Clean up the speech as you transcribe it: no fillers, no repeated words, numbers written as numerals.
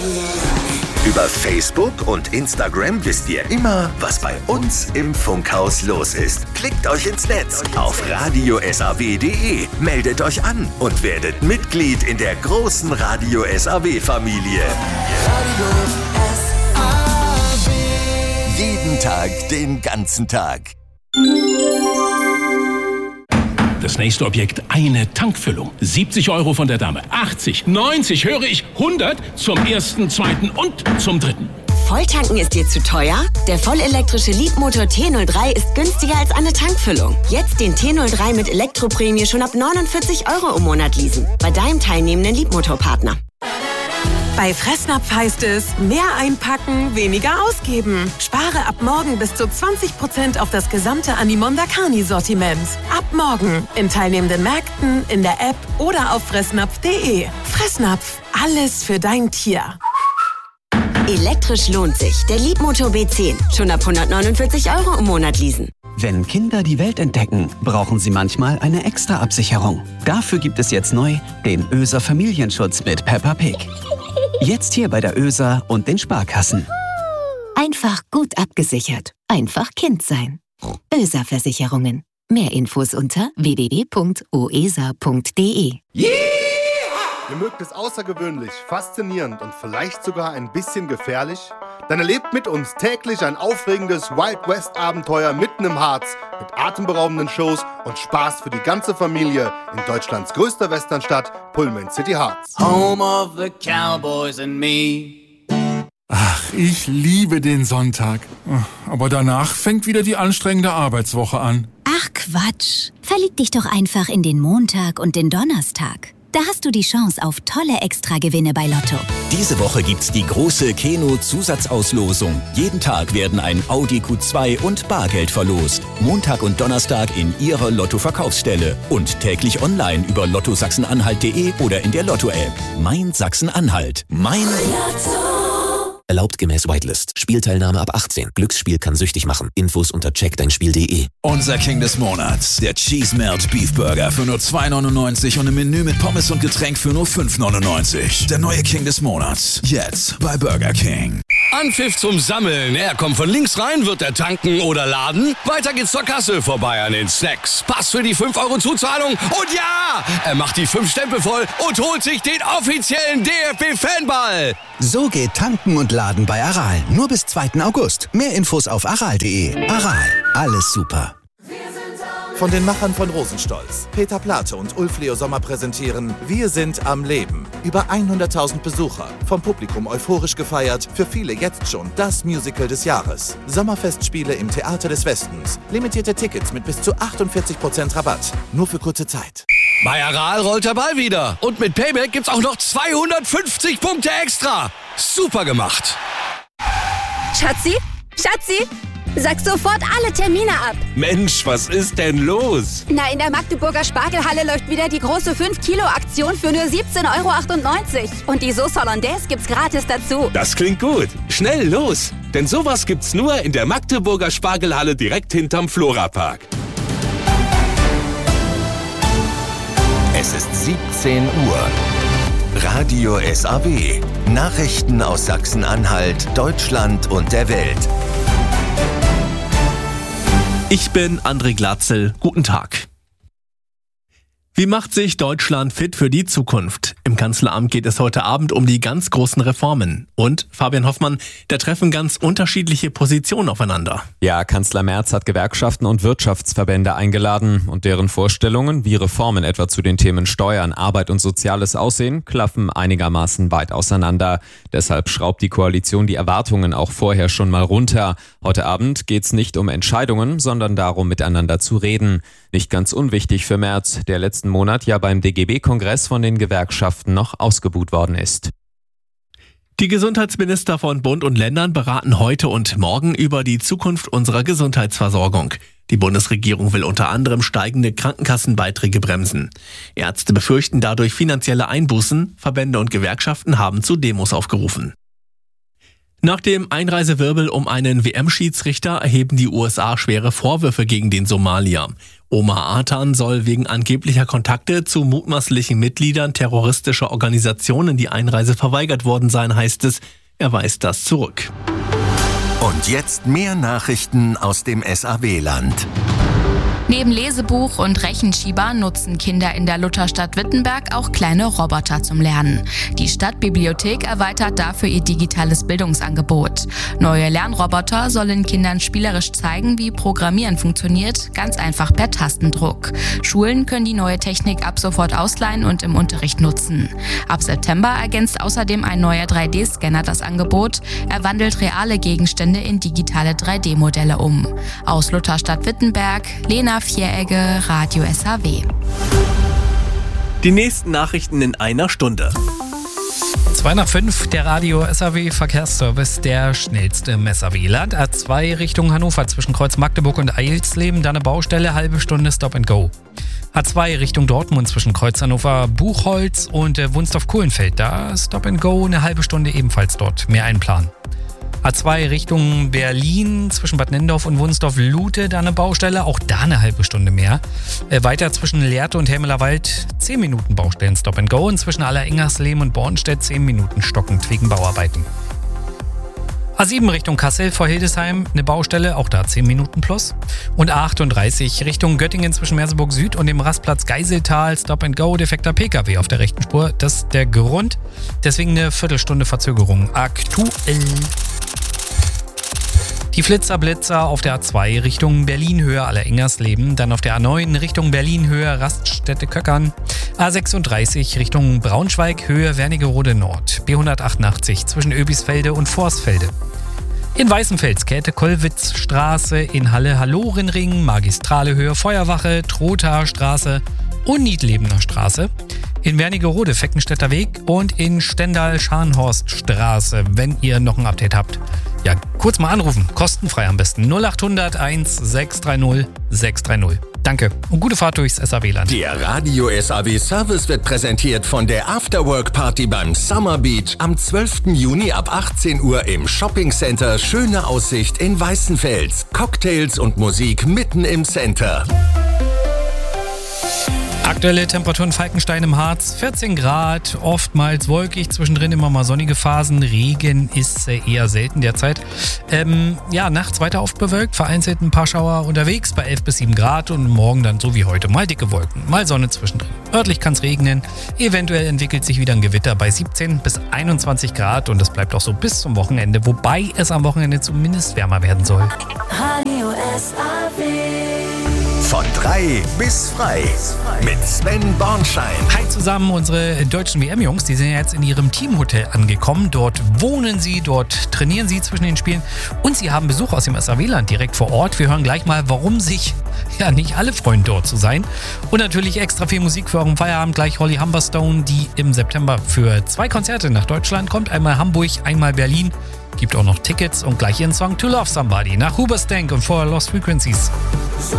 Über Facebook und Instagram wisst ihr immer, was bei uns im Funkhaus los ist. Klickt euch ins Netz auf radiosaw.de, meldet euch an und werdet Mitglied in der großen Radio SAW-Familie. Jeden Tag, den ganzen Tag. Das nächste Objekt, eine Tankfüllung. 70 € von der Dame, 80, 90, höre ich, 100 zum ersten, zweiten und zum dritten. Volltanken ist dir zu teuer? Der vollelektrische Leapmotor T03 ist günstiger als eine Tankfüllung. Jetzt den T03 mit Elektroprämie schon ab 49 € im Monat leasen. Bei deinem teilnehmenden Leapmotor-Partner. Bei Fressnapf heißt es, mehr einpacken, weniger ausgeben. Spare ab morgen bis zu 20% auf das gesamte Animonda Carni-Sortiment. Ab morgen in teilnehmenden Märkten, in der App oder auf fressnapf.de. Fressnapf, alles für dein Tier. Elektrisch lohnt sich. Der Leapmotor B10. Schon ab 149 € im Monat leasen. Wenn Kinder die Welt entdecken, brauchen sie manchmal eine extra Absicherung. Dafür gibt es jetzt neu den ÖSA Familienschutz mit Peppa Pig. Jetzt hier bei der ÖSA und den Sparkassen. Einfach gut abgesichert. Einfach Kind sein. ÖSA Versicherungen. Mehr Infos unter www.oesa.de. Yeah! Ihr mögt es außergewöhnlich, faszinierend und vielleicht sogar ein bisschen gefährlich? Dann erlebt mit uns täglich ein aufregendes Wild West Abenteuer mitten im Harz mit atemberaubenden Shows und Spaß für die ganze Familie in Deutschlands größter Westernstadt, Pullman City Harz. Home of the Cowboys and me. Ach, ich liebe den Sonntag. Aber danach fängt wieder die anstrengende Arbeitswoche an. Ach Quatsch. Verlieb dich doch einfach in den Montag und den Donnerstag. Da hast du die Chance auf tolle Extragewinne bei Lotto. Diese Woche gibt's die große Keno-Zusatzauslosung. Jeden Tag werden ein Audi Q2 und Bargeld verlost. Montag und Donnerstag in Ihrer Lotto-Verkaufsstelle. Und täglich online über lottosachsen-anhalt.de oder in der Lotto-App. Mein Sachsen-Anhalt. Mein Lotto. Erlaubt gemäß Whitelist. Spielteilnahme ab 18. Glücksspiel kann süchtig machen. Infos unter checkdeinspiel.de. Unser King des Monats. Der Cheese Melt Beef Burger für nur 2,99 und im Menü mit Pommes und Getränk für nur 5,99. Der neue King des Monats. Jetzt bei Burger King. Anpfiff zum Sammeln. Er kommt von links rein, wird er tanken oder laden. Weiter geht's zur Kasse, vorbei an den Snacks. Pass für die 5 € Zuzahlung. Und ja, er macht die 5 Stempel voll und holt sich den offiziellen DFB-Fanball. So geht Tanken und Laden bei Aral. Nur bis 2. August. Mehr Infos auf aral.de. Aral. Alles super. Von den Machern von Rosenstolz, Peter Plate und Ulf Leo Sommer präsentieren Wir sind am Leben. Über 100.000 Besucher, vom Publikum euphorisch gefeiert, für viele jetzt schon das Musical des Jahres. Sommerfestspiele im Theater des Westens. Limitierte Tickets mit bis zu 48% Rabatt. Nur für kurze Zeit. Bei Aral rollt der Ball wieder. Und mit Payback gibt's auch noch 250 Punkte extra. Super gemacht. Schatzi, sag sofort alle Termine ab. Mensch, was ist denn los? Na, in der Magdeburger Spargelhalle läuft wieder die große 5-Kilo-Aktion für nur 17,98 €. Und die Sauce Hollandaise gibt's gratis dazu. Das klingt gut. Schnell los. Denn sowas gibt's nur in der Magdeburger Spargelhalle direkt hinterm Florapark. Es ist 17 Uhr. Radio SAW. Nachrichten aus Sachsen-Anhalt, Deutschland und der Welt. Ich bin André Glatzel. Guten Tag. Wie macht sich Deutschland fit für die Zukunft? Im Kanzleramt geht es heute Abend um die ganz großen Reformen. Und, Fabian Hoffmann, da treffen ganz unterschiedliche Positionen aufeinander. Ja, Kanzler Merz hat Gewerkschaften und Wirtschaftsverbände eingeladen. Und deren Vorstellungen, wie Reformen etwa zu den Themen Steuern, Arbeit und Soziales aussehen, klaffen einigermaßen weit auseinander. Deshalb schraubt die Koalition die Erwartungen auch vorher schon mal runter. Heute Abend geht's nicht um Entscheidungen, sondern darum, miteinander zu reden. Nicht ganz unwichtig für Merz, der letzten Monat ja beim DGB-Kongress von den Gewerkschaften noch ausgebuht worden ist. Die Gesundheitsminister von Bund und Ländern beraten heute und morgen über die Zukunft unserer Gesundheitsversorgung. Die Bundesregierung will unter anderem steigende Krankenkassenbeiträge bremsen. Ärzte befürchten dadurch finanzielle Einbußen. Verbände und Gewerkschaften haben zu Demos aufgerufen. Nach dem Einreisewirbel um einen WM-Schiedsrichter erheben die USA schwere Vorwürfe gegen den Somalier. Omar Atan soll wegen angeblicher Kontakte zu mutmaßlichen Mitgliedern terroristischer Organisationen die Einreise verweigert worden sein, heißt es. Er weist das zurück. Und jetzt mehr Nachrichten aus dem SAW-Land. Neben Lesebuch und Rechenschieber nutzen Kinder in der Lutherstadt Wittenberg auch kleine Roboter zum Lernen. Die Stadtbibliothek erweitert dafür ihr digitales Bildungsangebot. Neue Lernroboter sollen Kindern spielerisch zeigen, wie Programmieren funktioniert, ganz einfach per Tastendruck. Schulen können die neue Technik ab sofort ausleihen und im Unterricht nutzen. Ab September ergänzt außerdem ein neuer 3D-Scanner das Angebot. Er wandelt reale Gegenstände in digitale 3D-Modelle um. Aus Lutherstadt Wittenberg, Lena Vieregge, Radio SAW. Die nächsten Nachrichten in einer Stunde. 2:05, der Radio SAW Verkehrsservice, der schnellste im SAW-Land. A2 Richtung Hannover zwischen Kreuz Magdeburg und Eilsleben, dann eine Baustelle, halbe Stunde Stop and Go. A2 Richtung Dortmund zwischen Kreuz Hannover Buchholz und Wunsdorf-Kohlenfeld, da Stop and Go, eine halbe Stunde ebenfalls dort, mehr einplanen. A2 Richtung Berlin zwischen Bad Nennendorf und Wunsdorf-Lute, da eine Baustelle, auch da eine halbe Stunde mehr. Weiter zwischen Lehrte und Helmelerwald 10 Minuten Baustellen Stop and Go und zwischen Allerengersleben und Bornstedt 10 Minuten stockend wegen Bauarbeiten. A7 Richtung Kassel vor Hildesheim eine Baustelle, auch da 10 Minuten plus. Und A38 Richtung Göttingen zwischen Merseburg Süd und dem Rastplatz Geiseltal Stop and Go, defekter PKW auf der rechten Spur. Das ist der Grund, deswegen eine Viertelstunde Verzögerung aktuell. Die Flitzer-Blitzer auf der A2 Richtung Berlin-Höhe Allerengersleben, dann auf der A9 Richtung Berlin-Höhe Raststätte-Köckern, A36 Richtung Braunschweig-Höhe Wernigerode Nord, B188 zwischen Oebisfelde und Vorsfelde. In Weißenfels Käthe-Kollwitz-Straße, in Halle-Hallorenring, Magistrale Höhe Feuerwache, Trothaer Straße und Niedlebener Straße. In Wernigerode Feckenstädter Weg und in Stendal-Scharnhorst-Straße, wenn ihr noch ein Update habt. Ja, kurz mal anrufen, kostenfrei am besten. 0800 1630 630. Danke und gute Fahrt durchs SAW-Land. Der Radio SAW Service wird präsentiert von der Afterwork Party beim Summer Beach am 12. Juni ab 18 Uhr im Shopping Center Schöne Aussicht in Weißenfels. Cocktails und Musik mitten im Center. Aktuelle Temperaturen Falkenstein im Harz, 14 Grad, oftmals wolkig, zwischendrin immer mal sonnige Phasen. Regen ist eher selten derzeit. Nachts weiter oft bewölkt, vereinzelt ein paar Schauer unterwegs bei 11 bis 7 Grad und morgen dann so wie heute. Mal dicke Wolken, mal Sonne zwischendrin. Örtlich kann es regnen, eventuell entwickelt sich wieder ein Gewitter bei 17 bis 21 Grad und das bleibt auch so bis zum Wochenende, wobei es am Wochenende zumindest wärmer werden soll. Radio SAW. Von 3 bis frei mit Sven Bornschein. Hi zusammen, unsere deutschen WM-Jungs, die sind jetzt in ihrem Teamhotel angekommen. Dort wohnen sie, dort trainieren sie zwischen den Spielen und sie haben Besuch aus dem SAW-Land direkt vor Ort. Wir hören gleich mal, warum sich nicht alle freuen, dort zu sein. Und natürlich extra viel Musik für euren Feierabend. Gleich Holly Humberstone, die im September für 2 Konzerte nach Deutschland kommt. Einmal Hamburg, einmal Berlin. Gibt auch noch Tickets und gleich ihren Song To Love Somebody nach Hoobastank und For Lost Frequencies.